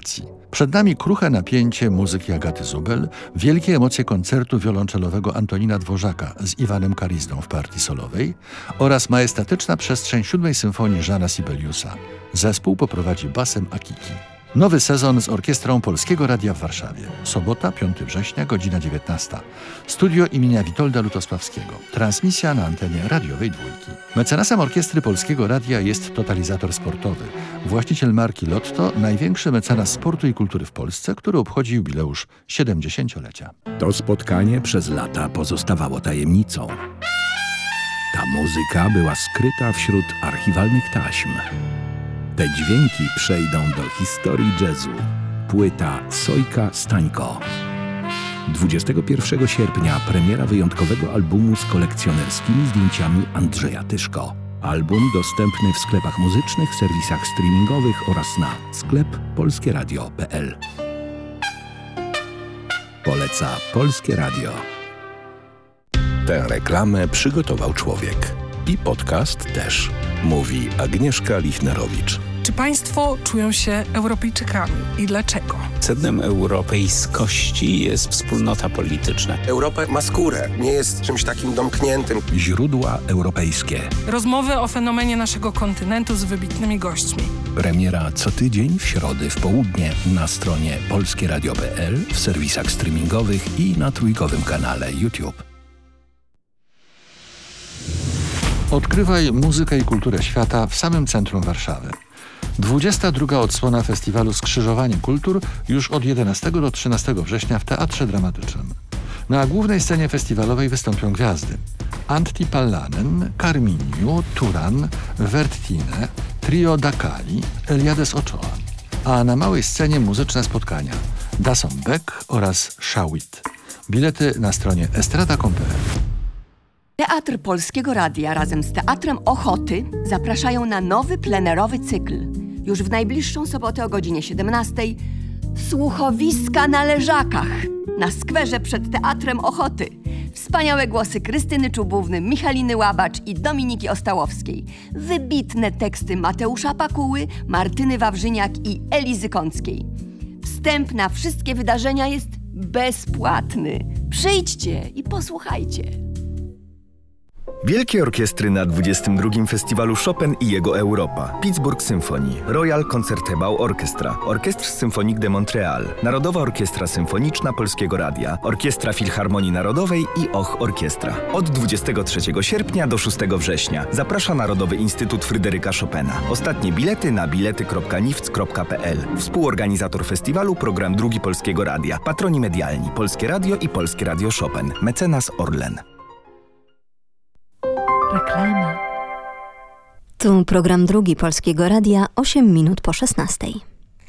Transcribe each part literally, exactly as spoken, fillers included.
relacji. Przed nami kruche napięcie muzyki Agaty Zubel, wielkie emocje koncertu wiolonczelowego Antonina Dworzaka z Iwanem Karizdą w partii solowej oraz majestatyczna przestrzeń siódmej symfonii Jeana Sibeliusa. Zespół poprowadzi basem Akiki. Nowy sezon z Orkiestrą Polskiego Radia w Warszawie. Sobota, piątego września, godzina dziewiętnasta. Studio imienia Witolda Lutosławskiego. Transmisja na antenie radiowej Dwójki. Mecenasem Orkiestry Polskiego Radia jest Totalizator Sportowy. Właściciel marki Lotto, największy mecenas sportu i kultury w Polsce, który obchodzi jubileusz siedemdziesięciolecia. To spotkanie przez lata pozostawało tajemnicą. Ta muzyka była skryta wśród archiwalnych taśm. Te dźwięki przejdą do historii jazzu. Płyta Sojka Stańko. dwudziestego pierwszego sierpnia premiera wyjątkowego albumu z kolekcjonerskimi zdjęciami Andrzeja Tyszko. Album dostępny w sklepach muzycznych, serwisach streamingowych oraz na sklep polskie radio kropka p l. Poleca Polskie Radio. Tę reklamę przygotował człowiek. I podcast też. Mówi Agnieszka Lichnerowicz. Czy państwo czują się Europejczykami i dlaczego? Sednem europejskości jest wspólnota polityczna. Europa ma skórę, nie jest czymś takim domkniętym. Źródła europejskie. Rozmowy o fenomenie naszego kontynentu z wybitnymi gośćmi. Premiera co tydzień w środę w południe na stronie polskie radio kropka p l, w serwisach streamingowych i na trójkowym kanale YouTube. Odkrywaj muzykę i kulturę świata w samym centrum Warszawy. dwudziesta druga odsłona festiwalu Skrzyżowanie Kultur już od jedenastego do trzynastego września w Teatrze Dramatycznym. Na głównej scenie festiwalowej wystąpią gwiazdy: Antti Pallanen, Carminio, Turan, Vertine, Trio Dakali, Eliades Ochoa. A na małej scenie muzyczne spotkania Dason Beck oraz Shawit. Bilety na stronie estrada kropka p l. Teatr Polskiego Radia razem z Teatrem Ochoty zapraszają na nowy plenerowy cykl. Już w najbliższą sobotę o godzinie siedemnastej Słuchowiska na Leżakach na skwerze przed Teatrem Ochoty. Wspaniałe głosy Krystyny Czubówny, Michaliny Łabacz i Dominiki Ostałowskiej. Wybitne teksty Mateusza Pakuły, Martyny Wawrzyniak i Elizy Kąckiej. Wstęp na wszystkie wydarzenia jest bezpłatny. Przyjdźcie i posłuchajcie. Wielkie orkiestry na dwudziestym drugim Festiwalu Chopin i jego Europa. Pittsburgh Symphony, Royal Concertgebouw Orchestra, Orchestre Symphonique de Montréal, Narodowa Orkiestra Symfoniczna Polskiego Radia, Orkiestra Filharmonii Narodowej i Och Orkiestra. Od dwudziestego trzeciego sierpnia do szóstego września. Zaprasza Narodowy Instytut Fryderyka Chopina. Ostatnie bilety na bilety kropka nifc kropka p l. Współorganizator festiwalu Program Drugi Polskiego Radia. Patroni medialni Polskie Radio i Polskie Radio Chopin. Mecenas Orlen. Reklama. Tu program Drugi Polskiego Radia, osiem minut po szesnastej.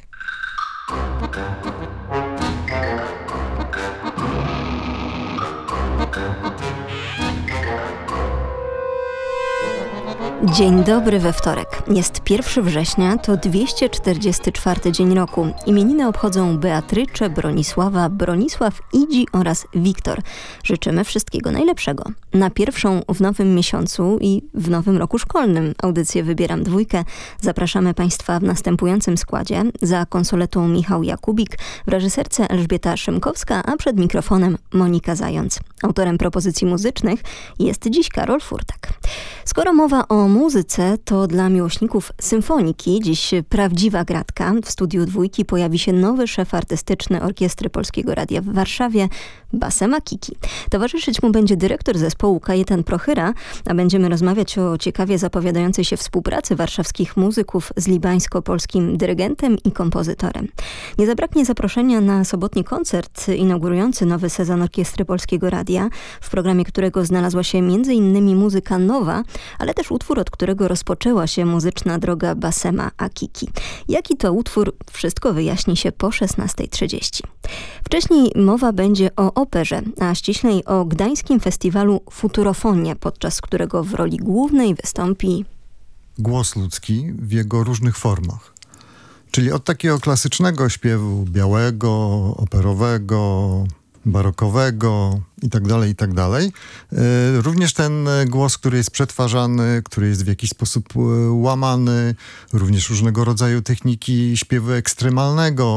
Dzień dobry we wtorek. Jest pierwszego września, to dwieście czterdziesty czwarty dzień roku. Imieniny obchodzą Beatrycze, Bronisława, Bronisław, Idzi oraz Wiktor. Życzymy wszystkiego najlepszego. Na pierwszą w nowym miesiącu i w nowym roku szkolnym audycję Wybieram Dwójkę zapraszamy Państwa w następującym składzie. Za konsoletą Michał Jakubik, w reżyserce Elżbieta Szymkowska, a przed mikrofonem Monika Zając. Autorem propozycji muzycznych jest dziś Karol Furtak. Skoro mowa o muzyce, to dla miłośników symfoniki dziś prawdziwa gratka. W studiu Dwójki pojawi się nowy szef artystyczny Orkiestry Polskiego Radia w Warszawie, basem Akiki. Towarzyszyć mu będzie dyrektor zespołu Kajetan Prochyra, a będziemy rozmawiać o ciekawie zapowiadającej się współpracy warszawskich muzyków z libańsko-polskim dyrygentem i kompozytorem. Nie zabraknie zaproszenia na sobotni koncert inaugurujący nowy sezon Orkiestry Polskiego Radia, w programie którego znalazła się między innymi muzyka nowa, ale też utwór, od którego rozpoczęła się muzyczna droga basema Akiki. Jaki to utwór? Wszystko wyjaśni się po szesnastej trzydzieści. Wcześniej mowa będzie o operze, a ściślej o gdańskim festiwalu Futurofonia, podczas którego w roli głównej wystąpi głos ludzki w jego różnych formach. Czyli od takiego klasycznego śpiewu białego, operowego, barokowego i tak dalej, i tak dalej. Również ten głos, który jest przetwarzany, który jest w jakiś sposób łamany, również różnego rodzaju techniki śpiewu ekstremalnego,